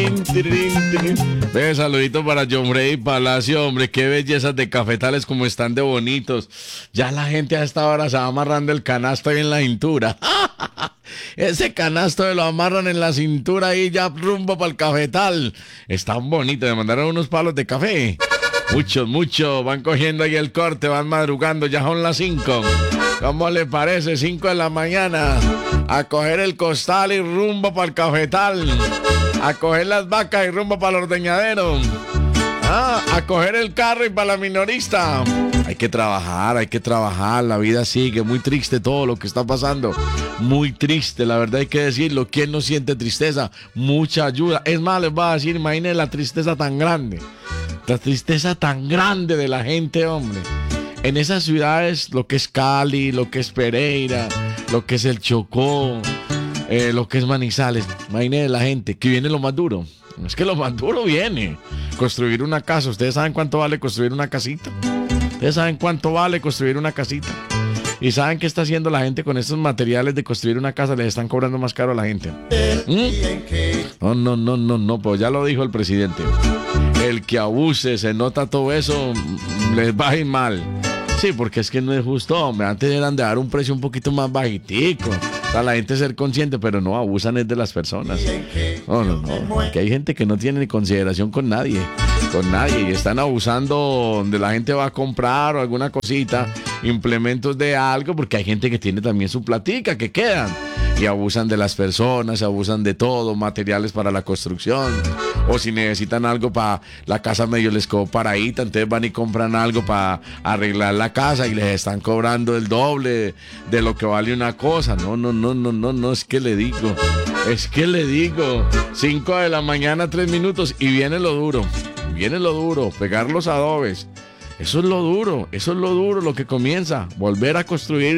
Tirirín, tirirín, tirirín. Ve, saludito para John Freddy Palacio, hombre, qué bellezas de cafetales como están de bonitos. Ya la gente a esta hora se va amarrando el canasto ahí en la cintura. Ese canasto lo amarran en la cintura y ya rumbo para el cafetal. Están bonitos, me mandaron unos palos de café. Muchos, van cogiendo ahí el corte, van madrugando, ya son las 5. ¿Cómo le parece? 5 de la mañana. A coger el costal y rumbo para el cafetal. A coger las vacas y rumbo para el ordeñadero. A coger el carro y para la minorista. Hay que trabajar, la vida sigue. Muy triste todo lo que está pasando. Muy triste, la verdad hay que decirlo. ¿Quién no siente tristeza? Mucha ayuda. Es más, les voy a decir, imagínense la tristeza tan grande. La tristeza tan grande de la gente, hombre. En esas ciudades, lo que es Cali, lo que es Pereira, lo que es el Chocó, lo que es Manizales. Imagínense la gente, que viene lo más duro. Es que lo más duro viene. Construir una casa. ¿Ustedes saben cuánto vale construir una casita? ¿Ustedes saben cuánto vale construir una casita? ¿Y saben qué está haciendo la gente con estos materiales de construir una casa? Les están cobrando más caro a la gente. No, pues ya lo dijo el presidente. El que abuse, se nota todo eso, les va a ir mal. Sí, porque es que no es justo, hombre. Antes eran de dar un precio un poquito más bajitico. Para la gente ser consciente, pero no, abusan es de las personas. No. Que hay gente que no tiene ni consideración con nadie. Y están abusando donde la gente va a comprar o alguna cosita, implementos de algo, porque hay gente que tiene también su platica que quedan. Y abusan de las personas, abusan de todo, materiales para la construcción. O si necesitan algo para la casa medio les quedó paradita, entonces van y compran algo para arreglar la casa y les están cobrando el doble de lo que vale una cosa. No, es que le digo. 5 de la mañana, 3 minutos y viene lo duro, pegar los adobes. Eso es lo duro, lo que comienza, volver a construir